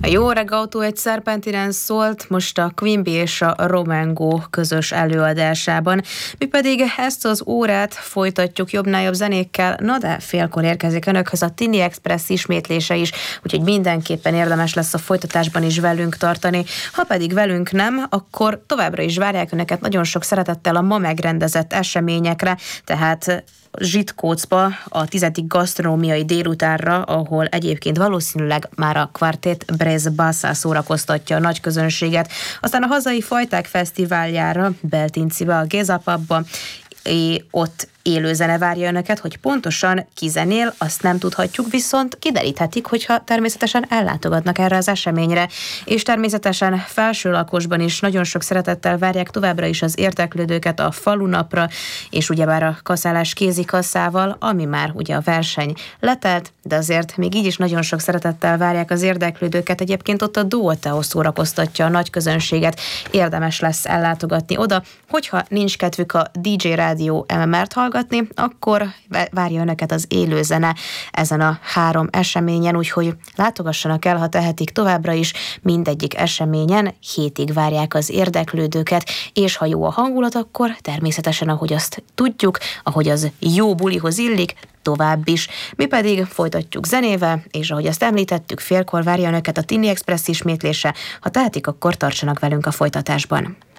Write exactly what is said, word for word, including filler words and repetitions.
A Jó reggelt egy Serpentinen szólt most a Queen Bee és a Roman Go közös előadásában. Mi pedig ezt az órát folytatjuk jobbnál jobb zenékkel, na de félkor érkezik önökhöz a Tini Express ismétlése is, úgyhogy mindenképpen érdemes lesz a folytatásban is velünk tartani. Ha pedig velünk nem, akkor továbbra is várják önöket nagyon sok szeretettel a ma megrendezett eseményekre, tehát Zsitkócba a tizedik gasztronómiai délutánra, ahol egyébként valószínűleg már a Quartet Brass Bassa szórakoztatja a nagy közönséget. Aztán a hazai fajták fesztiváljára Beltincibe, a Géza Pubba, ott élő zene várja önöket, hogy pontosan ki zenél, azt nem tudhatjuk, viszont kideríthetik, hogyha természetesen ellátogatnak erre az eseményre. És természetesen felsőlakosban is nagyon sok szeretettel várják továbbra is az érdeklődőket a falunapra, és ugyebár a kaszálás kézikasszával, ami már ugye a verseny letelt, de azért még így is nagyon sok szeretettel várják az érdeklődőket. Egyébként ott a Duoteo szórakoztatja a nagy közönséget, érdemes lesz ellátogatni oda, hogyha nincs kedvük a dé dzsé Rádió em em er-t hallgatni, akkor várja önöket az élő zene ezen a három eseményen, úgyhogy látogassanak el, ha tehetik továbbra is, mindegyik eseményen hétig várják az érdeklődőket, és ha jó a hangulat, akkor természetesen, ahogy azt tudjuk, ahogy az jó bulihoz illik, tovább is. Mi pedig folytatjuk zenével, és ahogy azt említettük, félkor várja önöket a Tini Express ismétlése, ha tehetik, akkor tartsanak velünk a folytatásban.